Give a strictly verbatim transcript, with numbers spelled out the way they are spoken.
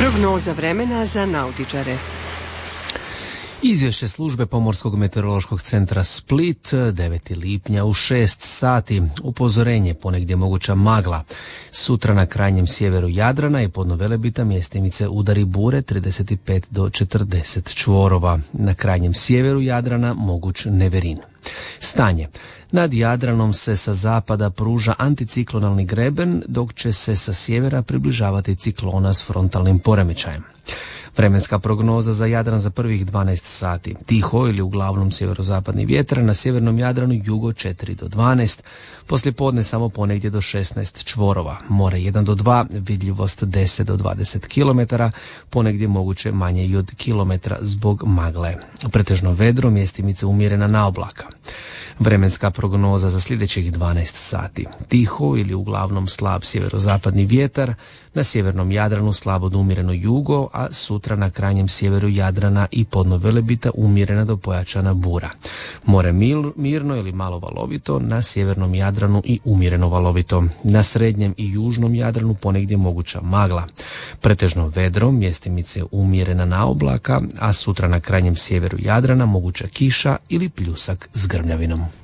Prognoza vremena za nautičare. Izvješće službe Pomorskog meteorološkog centra Split, devetog lipnja u šest sati. Upozorenje, ponegdje moguća magla. Sutra na krajnjem sjeveru Jadrana i podno Velebita mjestimice udari bure trideset pet do četrdeset čvorova. Na krajnjem sjeveru Jadrana moguć neverin. Stanje. Nad Jadranom se sa zapada pruža anticiklonalni greben, dok će se sa sjevera približavati ciklona s frontalnim poremećajem. Vremenska prognoza za Jadran za prvih dvanaest sati. Tiho ili uglavnom sjeverozapadni vjetar, na sjevernom Jadranu jugo četiri do dvanaest, poslije podne samo ponegdje do šesnaest čvorova. More jedan do dva, vidljivost deset do dvadeset kilometara, ponegdje moguće manje i od kilometra zbog magle. Pretežno vedro, mjestimice umjerena na oblaka. Vremenska prognoza za sljedećih dvanaest sati. Tiho ili uglavnom slab sjeverozapadni vjetar, na sjevernom Jadranu slabo do umjereno jugo, a sutra na krajnjem sjeveru Jadrana i podno Velebita umjerena do pojačana bura. More mil, mirno ili malo valovito, na sjevernom Jadranu i umjereno valovito. Na srednjem i južnom Jadranu ponegdje moguća magla. Pretežno vedro, mjestimice umjerena na oblaka, a sutra na krajnjem sjeveru Jadrana moguća kiša ili pljusak s grmljavinom.